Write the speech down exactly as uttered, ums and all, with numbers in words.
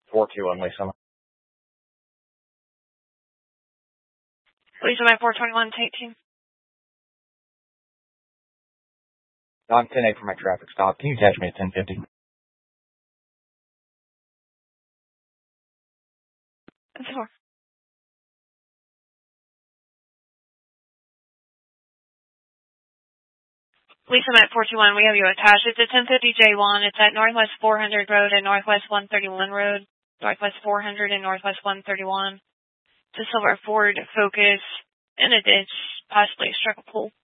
four two one, Lisa. Lisa, my four twenty-one, take two. I'm ten eight for my traffic stop. Can you catch me at ten fifty? That's four. Lisa, I'm at four two one. We have you attached. It's at ten fifty J one. It's at Northwest four hundred Road and Northwest one thirty-one Road. Northwest four hundred and Northwest one thirty-one. It's a silver Ford Focus in a ditch, possibly struck a pole.